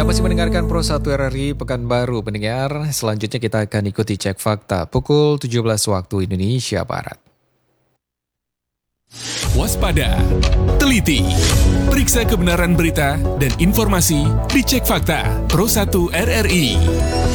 masih mendengarkan Pro 1 RRI Pekanbaru pendengar. Selanjutnya kita akan ikuti cek fakta pukul 17 waktu Indonesia Barat. Waspada, teliti, periksa kebenaran berita dan informasi di Cek Fakta Pro 1 RRI.